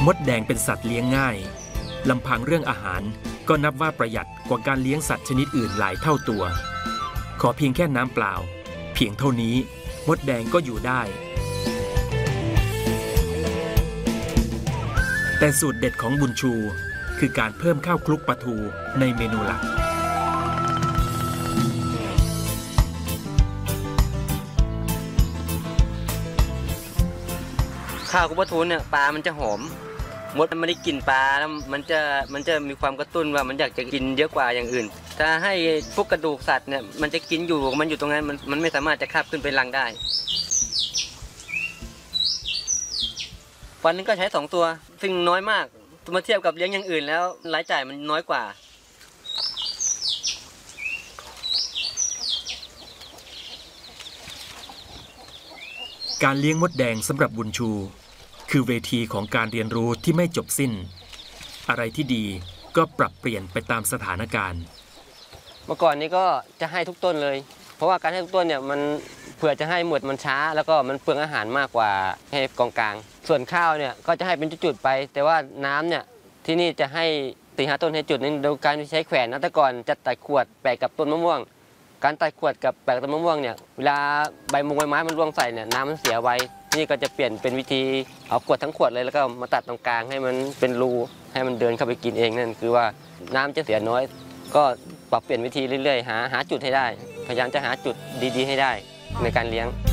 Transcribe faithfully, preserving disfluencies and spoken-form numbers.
มดแดงเป็นสัตว์เลี้ยงง่ายลำพังเรื่องอาหารก็นับว่าประหยัดกว่าการเลี้ยงสัตว์ชนิดอื่นหลายเท่าตัวขอเพียงแค่น้ำเปล่าเพียงเท่านี้มดแดงก็อยู่ได้แต่สูตรเด็ดของบุญชูคือการเพิ่มข้าวคลุกปลาทูในเมนูหลักข้าวคลุกปลาทูเนี่ยปลามันจะหอมมดมันไม่ได้กินปลาแล้วมันจะมันจะมีความกระตุ้นว่ามันอยากจะกินเยอะกว่าอย่างอื่นถ้าให้พวกกระดูกสัตว์เนี่ยมันจะกินอยู่มันอยู่ตรงนั้นมันมันไม่สามารถจะคาบขึ้นไปรังได้วันนึงก็ใช้สองตัวซึ่งน้อยมากมาเทียบกับเลี้ยงอย่างอื่นแล้วรายจ่ายมันน้อยกว่าการเลี้ยงมดแดงสำหรับบุญชูคือเวทีของการเรียนรู้ที่ไม่จบสิ้นอะไรที่ดีก็ปรับเปลี่ยนไปตามสถานการณ์เมื่อก่อนนี้ก็จะให้ทุกต้นเลยเพราะว่าการให้ทุกต้นเนี่ยมันเผื่อจะให้หมดมันช้าแล้วก็มันเปลืองอาหารมากกว่าให้กองกลางส่วนข้าวเนี่ยก็จะให้เป็นจุดๆไปแต่ว่าน้ำเนี่ยที่นี่จะให้ตีหาต้นให้จุดนึงโดยการใช้แขวนนะแต่ก่อนจะตัดขวดแปะกับต้นมะม่วงการตัดขวดกับแปะกับต้นมะม่วงเนี่ยเวลาใบมงใบไม้มันร่วงใส่เนี่ยน้ำมันเสียไวนี่ก็จะเปลี่ยนเป็นวิธีเอาขวดทั้งขวดเลยแล้วก็มาตัดตรงกลางให้มันเป็นรูให้มันเดินเข้าไปกินเองนั่นคือว่าน้ำจะเสียน้อยก็ปรับเปลี่ยนวิธีเรื่อยๆหาหาจุดให้ได้พยายามจะหาจุดดีๆให้ได้ในการเลี้ยง